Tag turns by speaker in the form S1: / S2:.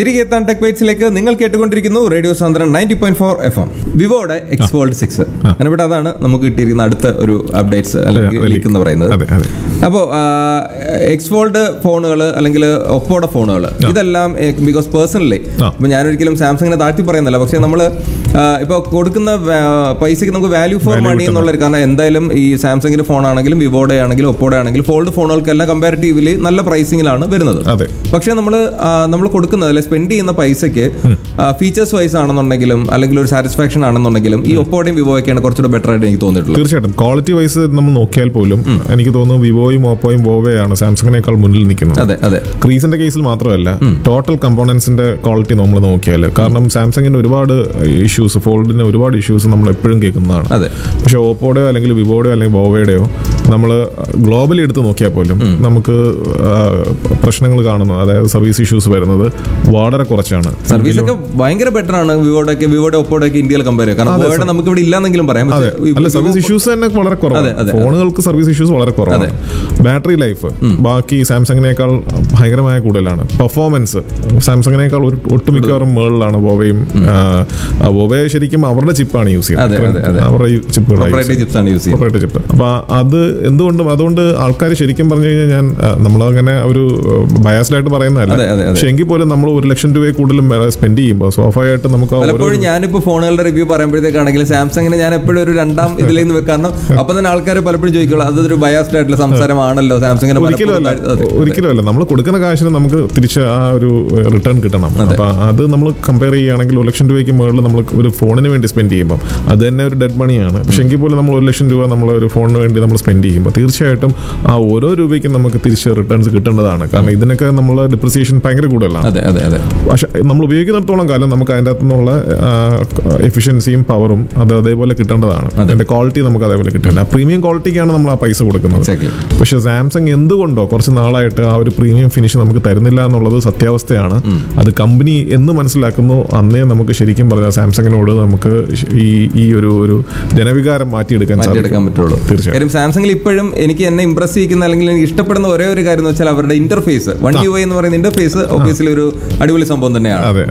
S1: തിരികെ എത്താൻ ടെക് ബൈറ്റ്സിലേക്ക് നിങ്ങൾ കേട്ടുകൊണ്ടിരിക്കുന്നു റേഡിയോ സാന്ദ്രൻ 90.4 FM. വിവോയുടെ എക്സ് ഫോൾഡ് 6 ഇവിടെ അതാണ് നമുക്ക് കിട്ടിയിരിക്കുന്ന അടുത്ത ഒരു അപ്ഡേറ്റ്സ് അല്ലെങ്കിൽ ലീക്ക് എന്ന് പറയുന്നത്. അപ്പോൾ എക്സ് ഫോൾഡ് ഫോണുകൾ അല്ലെങ്കിൽ ഒപ്പോയുടെ ഫോണുകൾ ഇതെല്ലാം ബിക്കോസ് പേഴ്സണലി ഇപ്പൊ ഞാനൊരിക്കലും സാംസങ്ങിനെ താഴ്ത്തി പറയുന്നില്ല, പക്ഷെ നമ്മൾ ഇപ്പൊ കൊടുക്കുന്ന പൈസക്ക് നമുക്ക് വാല്യൂ ഫോർ മണി എന്നുള്ളൊരു കാരണം എന്തായാലും ഈ സാംസങ്ങിന്റെ ഫോൺ ആണെങ്കിലും വിവോയുടെ ആണെങ്കിലും ഒപ്പോയുടെ ആണെങ്കിലും ഫോൾഡ് ഫോണുകൾക്കെല്ലാം കമ്പാരിറ്റീവ്ലി നല്ല പ്രൈസിങ്ങിലാണ് വരുന്നത്. പക്ഷെ നമ്മൾ കൊടുക്കുന്നത് അല്ലെ സ്പെൻഡ് ചെയ്യുന്ന പൈസക്ക് ഫീച്ചേഴ്സ് വൈസ് ആണെന്നുണ്ടെങ്കിലും അല്ലെങ്കിൽ ഒരു സാറ്റിസ്ഫാക്ഷൻ ആണെന്നുണ്ടെങ്കിലും ഈ ഒപ്പോയുടെയും വിവോയൊക്കെയാണ് കുറച്ചുകൂടെ ബെറ്റർ ആയിട്ട് എനിക്ക് തോന്നിയിട്ടുള്ളത്.
S2: തീർച്ചയായിട്ടും ക്വാളിറ്റി വൈസ് നമ്മൾ നോക്കിയാൽ പോലും എനിക്ക് തോന്നുന്നു വിവോയും ഓപ്പോയും വോവയാണ് സാംസങ്ങിനേക്കാൾ മുന്നിൽ നിൽക്കുന്നത്.
S1: അതെ
S2: ക്രീസിന്റെ കേസിൽ മാത്രമല്ല, ടോട്ടൽ കമ്പോണൻസിന്റെ ക്വാളിറ്റി നമ്മൾ നോക്കിയാൽ, കാരണം സാംസങ്ങിന്റെ ഒരുപാട് ഇഷ്യൂസ്, ഫോൾഡിന്റെ ഒരുപാട് ഇഷ്യൂസ് നമ്മൾ എപ്പോഴും കേൾക്കുന്നതാണ്. പക്ഷെ ഓപ്പോയുടെയോ അല്ലെങ്കിൽ വിവോയുടെയോ അല്ലെങ്കിൽ വോവയുടെയോ നമ്മൾ ഗ്ലോബലി എടുത്ത് നോക്കിയാൽ പോലും നമുക്ക് പ്രശ്നങ്ങൾ കാണുന്നു, അതായത് സർവീസ് ഇഷ്യൂസ് വരുന്നത് വളരെ കുറച്ചാണ്.
S1: സർവീസ് ഒക്കെ ഭയങ്കര ബെറ്റർ ആണ് വിവോയുടെ ഒപ്പോയുടെ ഒക്കെ ഇന്ത്യയിൽ കമ്പയർ ചെയ്യാം. കാരണം വിവോയുടെ നമുക്ക് ഇവിടെ ഇല്ലാന്നെങ്കിലും പറയാം.
S2: അല്ല, സർവീസ് ഇഷ്യൂസ് തന്നെ വളരെ കുറവാണ്. ഫോണുകൾക്ക് സർവീസ് ഇഷ്യൂസ് വളരെ കുറവാണ്. ബാറ്ററി ലൈഫ് ബാക്കി സാംസങ്ങിനേക്കാൾ ഭയങ്കരമായ കൂടുതലാണ്. പെർഫോമൻസ് സാംസങ്ങിനേക്കാൾ ഒട്ടുമിക്കവാറും മുകളിലാണ് വോവയും. വോവയെ ശരിക്കും അവരുടെ ചിപ്പാണ് യൂസ് ചെയ്യുന്നത്, അവരുടെ ചിപ്പ്. അപ്പൊ അത് എന്തുകൊണ്ടും അതുകൊണ്ട് ആൾക്കാർ ശരിക്കും പറഞ്ഞു കഴിഞ്ഞാൽ നമ്മളങ്ങനെ ഒരു ബയാസ്ഡ് ആയിട്ട് പറയുന്നതല്ല, പക്ഷെ എങ്കിൽ പോലും നമ്മൾ 1 ലക്ഷം രൂപയെ കൂടുതലും സ്പെൻഡ് ചെയ്യുമ്പോൾ സ്വാഭാവികമായിട്ട് നമുക്ക്
S1: പലപ്പോഴും ഞാനിപ്പോ ഫോണുകളുടെ റിവ്യൂ പറയുമ്പോഴത്തേക്കാണെങ്കിൽ സാംസങ്ങിന് ഞാൻ എപ്പോഴും ഒരു രണ്ടാം ഇതിലേക്ക് വെക്കണം. അപ്പൊ തന്നെ ആൾക്കാർ പലപ്പോഴും ചോദിക്കുള്ളൂ അതൊരു ബയാസ്ഡ് ആയിട്ടുള്ള സംസാരമാണല്ലോ സാംസങ്ങിന്.
S2: ഒരിക്കലുമല്ല, നമ്മൾ കൊടുക്കുന്ന കാശിന് നമുക്ക് തിരിച്ച് ആ ഒരു റിട്ടേൺ കിട്ടണം. അപ്പൊ അത് നമ്മൾ കമ്പയർ ചെയ്യുകയാണെങ്കിൽ 1 ലക്ഷം രൂപയ്ക്ക് മുകളിൽ നമ്മൾ ഒരു ഫോണിന് വേണ്ടി സ്പെൻഡ് ചെയ്യുമ്പോൾ അത് തന്നെ ഒരു ഡെഡ് മണിയാണ്. പക്ഷെ എങ്കിൽ പോലും നമ്മൾ 1 ലക്ഷം രൂപ നമ്മൾ ഒരു ഫോണിന് വേണ്ടി നമ്മൾ സ്പെൻഡ് ചെയ്യുമ്പോൾ തീർച്ചയായിട്ടും ആ ഓരോ രൂപയ്ക്കും നമുക്ക് തിരിച്ച് റിട്ടേൺസ് കിട്ടേണ്ടതാണ്. കാരണം ഇതിനൊക്കെ നമ്മൾ ഡിപ്രിസിയേഷൻ ഭയങ്കര കൂടുതലാണ്. പക്ഷെ നമ്മൾ ഉപയോഗിക്കുന്നിടത്തോളം കാലം നമുക്ക് അതിൻ്റെ അകത്തുനിന്നുള്ള എഫിഷ്യൻസിയും പവറും അത് അതേപോലെ കിട്ടേണ്ടതാണ്. അതിന്റെ ക്വാളിറ്റി നമുക്ക് അതേപോലെ കിട്ടേണ്ടത്. പ്രീമിയം ക്വാളിറ്റിക്കാണ് നമ്മൾ ആ പൈസ കൊടുക്കുന്നത്. പക്ഷെ സാംസങ് എന്തുകൊണ്ടോ കുറച്ച് നാളായിട്ട് ആ ഒരു പ്രീമിയം ഫിനിഷ് നമുക്ക് തരുന്നില്ല എന്നുള്ളത് സത്യാവസ്ഥയാണ്. അത് കമ്പനി എന്ന് മനസ്സിലാക്കുന്നു അന്നേ നമുക്ക് ശരിക്കും പറഞ്ഞാൽ സാംസങ്ങിനോട് നമുക്ക് ഈ ഒരു ജനവികാരം മാറ്റിയെടുക്കാൻ
S1: പറ്റുള്ളൂ. തീർച്ചയായും സാംസങ്ങിൽ ഇപ്പോഴും എനിക്ക് എന്നെ ഇംപ്രസ് ചെയ്യുന്ന അല്ലെങ്കിൽ എനിക്ക് ഇഷ്ടപ്പെടുന്ന ഒരേ ഒരു കാര്യം എന്ന് വെച്ചാൽ അവരുടെ ഇന്റർഫേസ്, One UI എന്ന് പറയുന്ന ഇന്റർഫേസ് ഒബ്വിയസ്ലി ഒരു അടിപൊളി സംഭവം തന്നെയാണ്.